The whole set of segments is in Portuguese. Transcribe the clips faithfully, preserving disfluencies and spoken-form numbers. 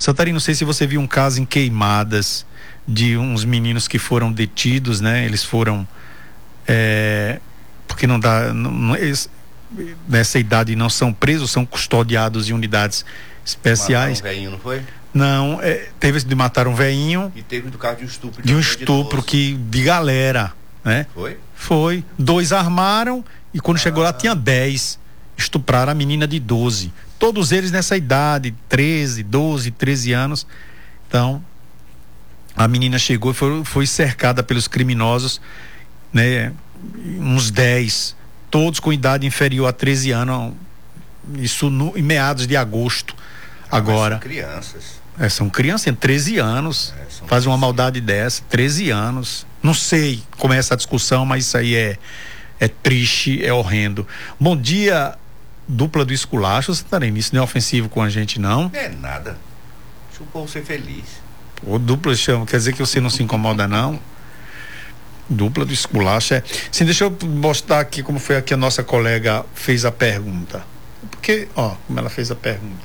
Santarém, não sei se você viu um caso em Queimadas de uns meninos que foram detidos, né? Eles foram é, porque não dá não, eles, nessa idade não são presos, são custodiados em unidades especiais. Mataram um velhinho, não foi? Não, é, teve de matar um velhinho. E teve do caso de um estupro. De um estupro que de galera, né? Foi? Foi. Dois armaram e quando ah. chegou lá tinha dez. Estupraram a menina de doze. Todos eles nessa idade, treze, doze, treze anos. Então, a menina chegou e foi, foi cercada pelos criminosos, né? Uns dez, todos com idade inferior a treze anos. Isso no, em meados de agosto. Ah, agora. São crianças. É, são crianças, tem treze anos. É, faz uma maldade dessa, treze anos. Não sei como é essa discussão, mas isso aí é, é triste, é horrendo. Bom dia, dupla do esculacho, Santarém. Isso não é ofensivo com a gente, não? É nada. Deixa o povo ser feliz. O dupla chama, quer dizer que você não se incomoda, não? Dupla do esculacho é. Sim, deixa eu mostrar aqui como foi aqui a nossa colega fez a pergunta. Porque, ó, como ela fez a pergunta.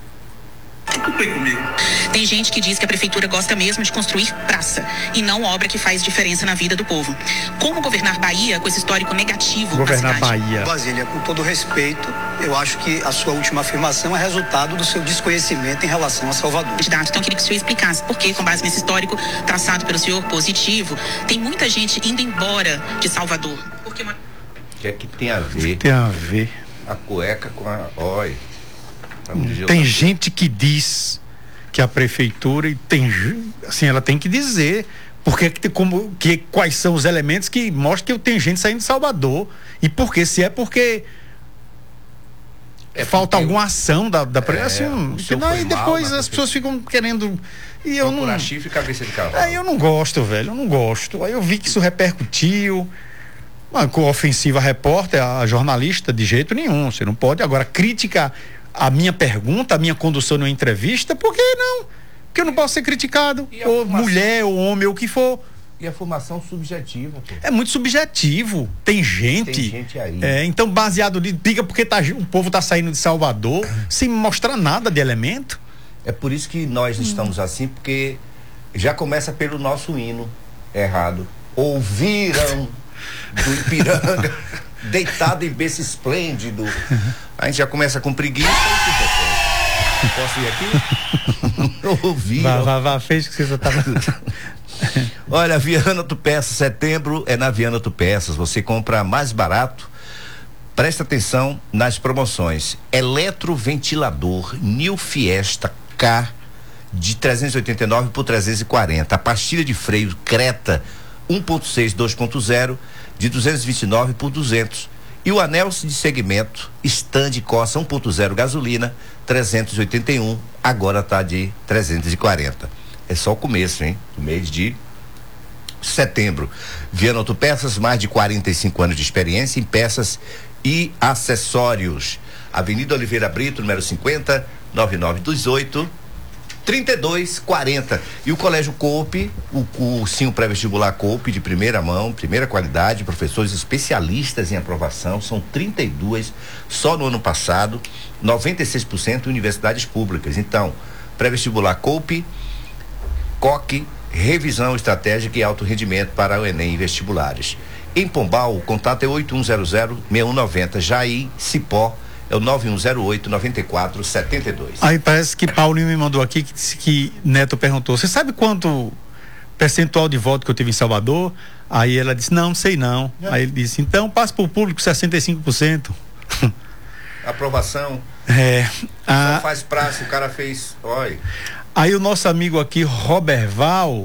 Tem gente que diz que a prefeitura gosta mesmo de construir praça e não obra que faz diferença na vida do povo. Como governar Bahia com esse histórico negativo governar na cidade? Bahia. Basília, com todo respeito, eu acho que a sua última afirmação é resultado do seu desconhecimento em relação a Salvador. Candidato, então eu queria que o senhor explicasse por que, com base nesse histórico traçado pelo senhor positivo, tem muita gente indo embora de Salvador. Porque uma... O que é que tem a ver? Tem a ver. A cueca com a... Oi. Tem gente que diz que a prefeitura e tem assim, ela tem que dizer porque que, como, que, quais são os elementos que mostram que tem gente saindo de Salvador e por que, se é porque é falta alguma ação da, da é, assim, não, e depois mal, as pessoas ficam querendo e eu não chifre e cabeça de cavalo. Aí eu não gosto, velho, eu não gosto. Aí eu vi que isso repercutiu. Com ofensiva a repórter, a jornalista, de jeito nenhum. Você não pode agora criticar a minha pergunta, a minha condução numa entrevista, por que não? Porque eu não posso ser criticado, ou formação... mulher, ou homem, ou o que for. E a formação subjetiva, pô. É muito subjetivo. Tem gente. Tem gente aí. É, então, baseado de. Diga porque tá, o povo tá saindo de Salvador sem mostrar nada de elemento. É por isso que nós hum. estamos assim, porque já começa pelo nosso hino errado. Ouviram do Ipiranga. Deitado em berço esplêndido. A gente já começa com preguiça. Posso ir aqui? Ouvi. Vá, vá, vá, fez que você já tava. Olha, Viana Autopeças, setembro é na Viana Autopeças. Você compra mais barato. Presta atenção nas promoções. Eletroventilador New Fiesta K de trezentos e oitenta e nove por trezentos e quarenta. A pastilha de freio Creta um ponto seis dois ponto zero de duzentos e vinte e nove por duzentos. E o anel de segmento Stand Corsa um ponto zero gasolina trezentos e oitenta e um, agora tá de trezentos e quarenta. É só o começo, hein? Do mês de setembro. Viana Autopeças, mais de quarenta e cinco anos de experiência em peças e acessórios. Avenida Oliveira Brito, número cinquenta, nove nove dois oito trinta e dois quarenta. E o Colégio Coop, o cursinho pré-vestibular Coop de primeira mão, primeira qualidade, professores especialistas em aprovação, são trinta e dois só no ano passado, noventa e seis por cento universidades públicas. Então, pré-vestibular Coop, Coque, revisão estratégica e alto rendimento para o Enem e vestibulares. Em Pombal, o contato é oito um zero zero seis um nove zero. Jair Cipó é o nove um zero oito nove quatro sete dois. Aí parece que Paulinho me mandou aqui que disse que Neto perguntou: você sabe quanto percentual de voto que eu tive em Salvador? Aí ela disse: não, não sei não. É. Aí ele disse: então passa para o público sessenta e cinco por cento. Aprovação. É. A... Só faz praça, o cara fez. Olha. Aí o nosso amigo aqui, Roberval.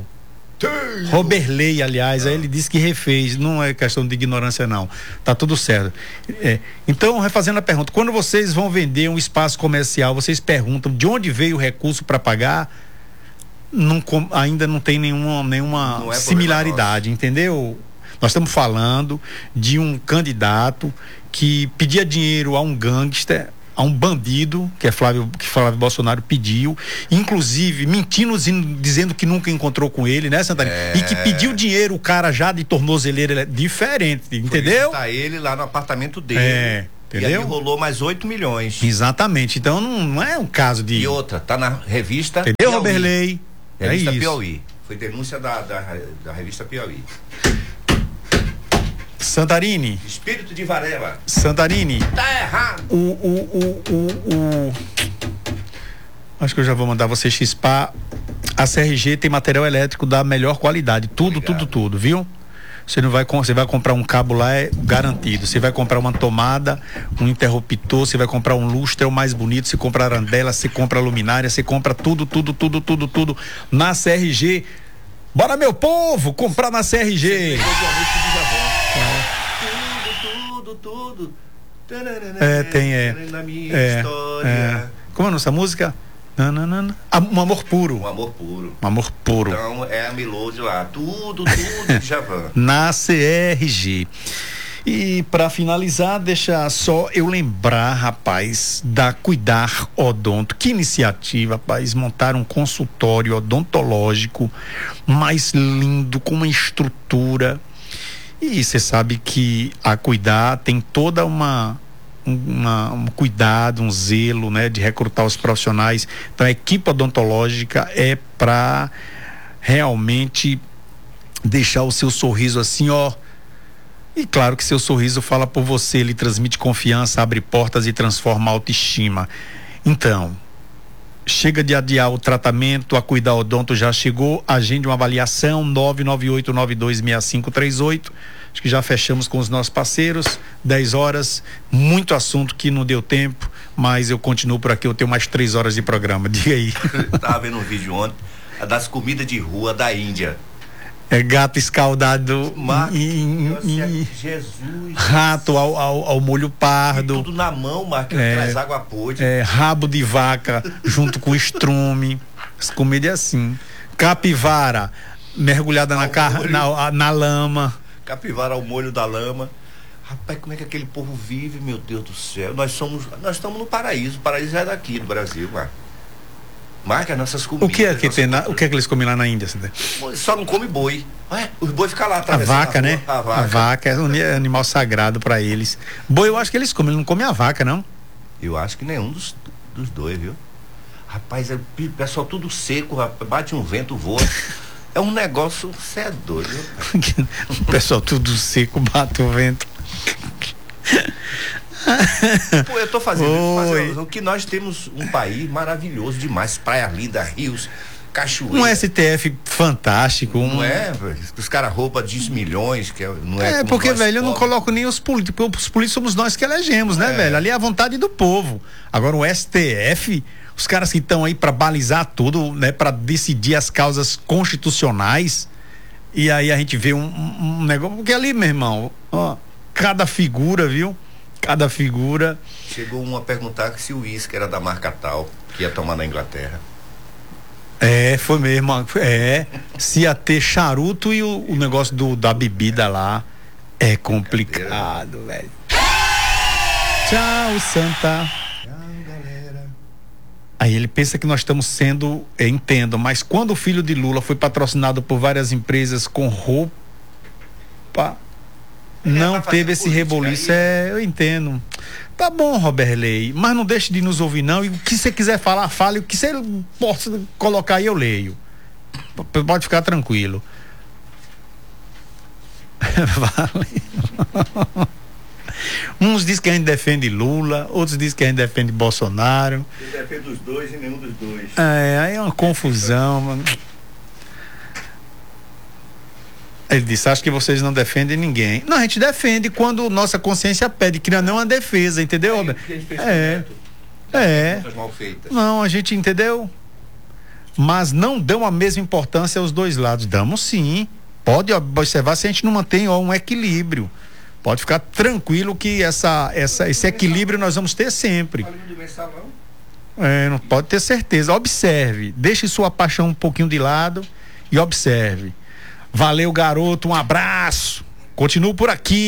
Roberley, aliás, ah. aí ele disse que refez, não é questão de ignorância não, tá tudo certo. É, então, refazendo a pergunta, quando vocês vão vender um espaço comercial, vocês perguntam de onde veio o recurso para pagar? Não, ainda não tem nenhuma, nenhuma não é similaridade, entendeu? Nós estamos falando de um candidato que pedia dinheiro a um gangster, a um bandido, que é Flávio, que Flávio Bolsonaro pediu, inclusive mentindo, dizendo que nunca encontrou com ele, né, Santana? É... E que pediu dinheiro, o cara já de tornozeleira, é diferente, entendeu? Por isso tá ele lá no apartamento dele. É. Entendeu? E aí rolou mais oito milhões. Exatamente. Então não, não é um caso de. E outra, tá na revista. Entendeu, Roberley? Revista é isso. Piauí. Foi denúncia da, da, da revista Piauí. Santarini. Espírito de Varela. Santarini. Tá errado. O, o, o, o, o... Acho que eu já vou mandar você chispar. A C R G tem material elétrico da melhor qualidade. Tudo, Obrigado. tudo, tudo, viu? Você não vai, você vai comprar um cabo lá, é garantido. Você vai comprar uma tomada, um interruptor, você vai comprar um lustre, é o mais bonito. Você compra arandela, você compra luminária, você compra tudo, tudo, tudo, tudo, tudo na C R G. Bora, meu povo, comprar na C R G. Tudo, tudo, tudo. É, tem, é. Na minha é, história. É. Como é a nossa música? Nananana. Um amor puro. Um amor puro. Um amor puro. Então é a Melody lá. Tudo, tudo de Javan. Na C R G. E para finalizar, deixa só eu lembrar, rapaz, da Cuidar Odonto. Que iniciativa, rapaz, montar um consultório odontológico mais lindo, com uma estrutura. E você sabe que a Cuidar tem toda uma Uma, um cuidado, um zelo, né, de recrutar os profissionais. Então a equipe odontológica é para realmente deixar o seu sorriso assim, ó. E claro que seu sorriso fala por você, ele transmite confiança, abre portas e transforma a autoestima. Então, chega de adiar o tratamento, a Cuidar Odonto já chegou, agende uma avaliação, nove nove oito nove dois seis cinco três oito. Acho que já fechamos com os nossos parceiros, dez horas, muito assunto que não deu tempo, mas eu continuo por aqui, eu tenho mais três horas de programa, diga aí. Tava vendo um vídeo ontem, das comidas de rua da Índia. É gato escaldado Mar... em, em, em... Jesus. Rato ao, ao, ao molho pardo. E tudo na mão, Marcos, é, traz água podre. É, rabo de vaca junto com estrume. As comidas é assim. Capivara mergulhada na, car... na, na lama. Capivara ao molho da lama. Rapaz, como é que aquele povo vive, meu Deus do céu? Nós somos, nós estamos no paraíso. O paraíso é daqui do Brasil, Marcos. Marca nossas comidas. O que é que tem na, o que é que eles comem lá na Índia? Só não come boi. Ué, os boi ficam lá a vaca, né? A vaca. A vaca é um animal sagrado para eles. Boi, eu acho que eles comem, eles não comem a vaca, não? Eu acho que nenhum dos, dos dois, viu? Rapaz, é, o pessoal tudo seco, rapaz, bate um vento, voa. É um negócio, você é doido. O pessoal tudo seco, bate o vento. Pô, eu tô fazendo, fazendo o que nós temos um país maravilhoso demais, praias lindas, rios, cachoeiras. Um S T F fantástico. Um... Não é? Os caras roubam de milhões, que não é. É, porque, velho, eu não coloco nem os políticos, porque os políticos somos nós que elegemos, né, é. velho? Ali é a vontade do povo. Agora o S T F, os caras que estão aí para balizar tudo, né, para decidir as causas constitucionais, e aí a gente vê um, um, um negócio, porque ali, meu irmão, ó, cada figura, viu? Cada figura. Chegou um a perguntar que se o uísque era da marca tal, que ia tomar na Inglaterra. É, foi mesmo. É. Se ia ter charuto e o, o negócio do, da bebida lá. É complicado, velho. Tchau, Santa. Tchau, galera. Aí ele pensa que nós estamos sendo, eu entendo, mas quando o filho de Lula foi patrocinado por várias empresas com roupa. Não teve esse reboliço, é, eu entendo. Tá bom, Roberley, mas não deixe de nos ouvir não, e o que você quiser falar, fale, o que você possa colocar aí eu leio. Pode ficar tranquilo. Vale. Uns dizem que a gente defende Lula, outros dizem que a gente defende Bolsonaro. Eu defendo os dois e nenhum dos dois. É, aí é uma confusão, mano. Ele disse, acho que vocês não defendem ninguém. Não, a gente defende quando nossa consciência pede, que não é uma defesa, entendeu? É, é. Não, a gente entendeu. Mas não dão a mesma importância aos dois lados. Damos sim. Pode observar se a gente não mantém ó, um equilíbrio. Pode ficar tranquilo que essa, essa, esse equilíbrio nós vamos ter sempre. É, não pode ter certeza. Observe, deixe sua paixão um pouquinho de lado e observe. Valeu, garoto, um abraço. Continuo por aqui.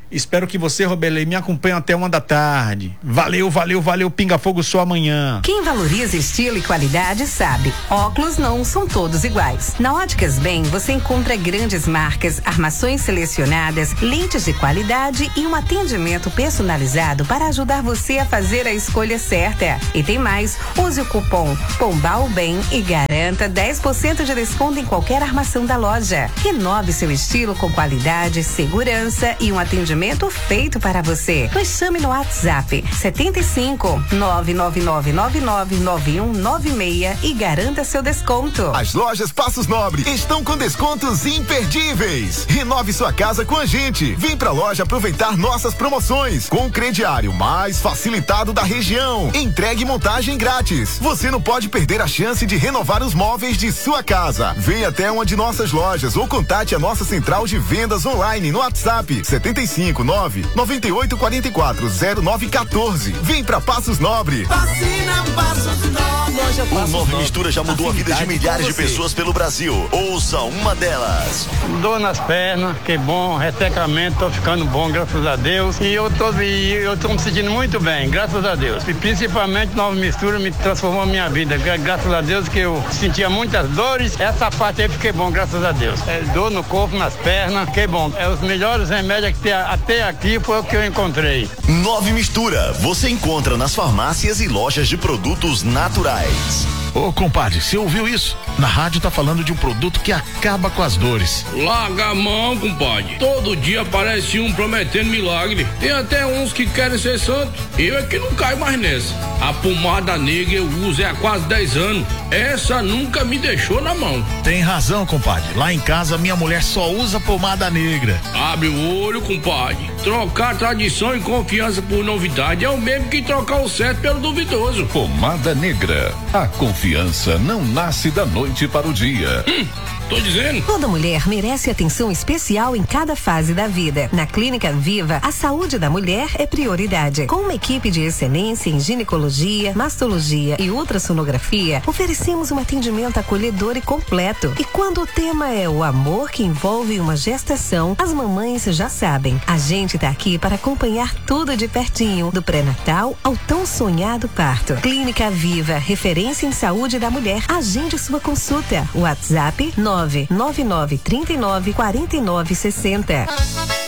Espero que você, Roberley, me acompanhe até uma da tarde. Valeu, valeu, valeu, Pinga Fogo só amanhã. Quem valoriza estilo e qualidade sabe, óculos não são todos iguais. Na Óticas Bem, você encontra grandes marcas, armações selecionadas, lentes de qualidade e um atendimento personalizado para ajudar você a fazer a escolha certa. E tem mais, use o cupom Pombal Bem e garanta dez por cento de desconto em qualquer armação da loja. Renove seu estilo com qualidade, segurança e um atendimento feito para você. Nos chame no WhatsApp setenta e cinco, nove nove nove nove nove nove um nove seis e garanta seu desconto. As lojas Passos Nobre estão com descontos imperdíveis. Renove sua casa com a gente. Vem pra loja aproveitar nossas promoções com o crediário mais facilitado da região. Entregue e montagem grátis. Você não pode perder a chance de renovar os móveis de sua casa. Venha até uma de nossas lojas ou contate a nossa central de vendas online no WhatsApp setenta e cinco, nove nove oito quatro quatro zero nove um quatro. Vem pra Passos Nobre. Vacina Passos Nobre. O Nove Mistura já mudou a vida de milhares de pessoas pelo Brasil. Ouça uma delas. Dor nas pernas, que bom, ressecamento, tô ficando bom, graças a Deus. E eu tô, e eu tô me sentindo muito bem, graças a Deus. E principalmente Nova Mistura me transformou a minha vida. Graças a Deus que eu sentia muitas dores. Essa parte aí fiquei bom, graças a Deus. É, dor no corpo, nas pernas, que bom. É os melhores remédios que tem até aqui foi o que eu encontrei. Nove Mistura, você encontra nas farmácias e lojas de produtos naturais. Ô, compadre, você ouviu isso? Na rádio tá falando de um produto que acaba com as dores. Larga a mão, compadre. Todo dia aparece um prometendo milagre. Tem até uns que querem ser santo. Eu é que não caio mais nessa. A pomada negra eu uso há quase dez anos. Essa nunca me deixou na mão. Tem razão, compadre. Lá em casa minha mulher só usa pomada negra. Abre o olho, compadre. Trocar tradição e confiança por novidade é o mesmo que trocar o certo pelo duvidoso. Pomada negra. A confiança não nasce da noite para o dia. Hum. Tô dizendo. Toda mulher merece atenção especial em cada fase da vida. Na Clínica Viva, a saúde da mulher é prioridade. Com uma equipe de excelência em ginecologia, mastologia e ultrassonografia, oferecemos um atendimento acolhedor e completo. E quando o tema é o amor que envolve uma gestação, as mamães já sabem. A gente tá aqui para acompanhar tudo de pertinho, do pré-natal ao tão sonhado parto. Clínica Viva, referência em saúde da mulher. Agende sua consulta. WhatsApp nove nove nove, trinta e nove, quarenta e nove, sessenta.